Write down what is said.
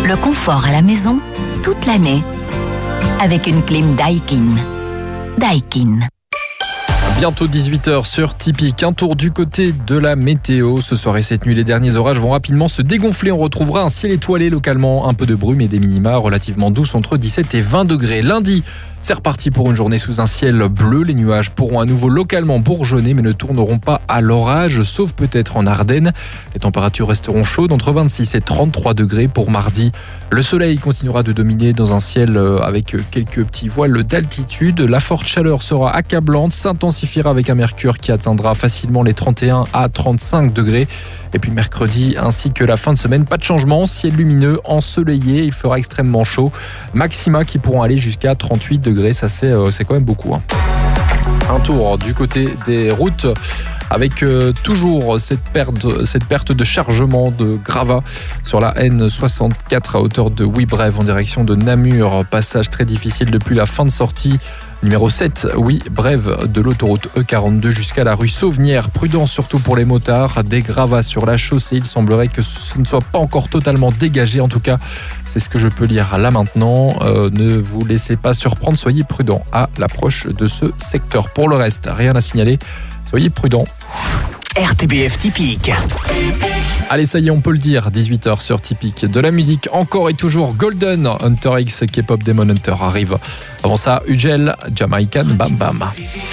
Le confort à la maison, toute l'année. Avec une clim Daikin. Daikin. Bientôt 18h sur Typique. Un tour du côté de la météo. Ce soir et cette nuit, les derniers orages vont rapidement se dégonfler. On retrouvera un ciel étoilé localement, un peu de brume et des minima relativement douces entre 17 et 20 degrés. Lundi, c'est reparti pour une journée sous un ciel bleu. Les nuages pourront à nouveau localement bourgeonner mais ne tourneront pas à l'orage, sauf peut-être en Ardennes. Les températures resteront chaudes entre 26 et 33 degrés pour mardi. Le soleil continuera de dominer dans un ciel avec quelques petits voiles d'altitude. La forte chaleur sera accablante, s'intensifiera avec un mercure qui atteindra facilement les 31 à 35 degrés. Et puis mercredi ainsi que la fin de semaine, pas de changement, ciel lumineux, ensoleillé, il fera extrêmement chaud. Maxima qui pourront aller jusqu'à 38 degrés, ça c'est quand même beaucoup. Un tour du côté des routes avec toujours cette perte de chargement de gravats sur la N64 à hauteur de Wibrève en direction de Namur. Passage très difficile depuis la fin de sortie. Numéro 7, Brève de l'autoroute E42 jusqu'à la rue Sauvenière. Prudence surtout pour les motards. Des gravats sur la chaussée. Il semblerait que ce ne soit pas encore totalement dégagé. En tout cas, c'est ce que je peux lire là maintenant. Ne vous laissez pas surprendre. Soyez prudents à l'approche de ce secteur. Pour le reste, rien à signaler. Soyez prudents. RTBF Typique. Allez, ça y est, on peut le dire, 18h sur Typique. De la musique encore et toujours Golden, Hunter X, K-pop Demon Hunter arrive. Avant ça, Ugel, Jamaican Bam Bam.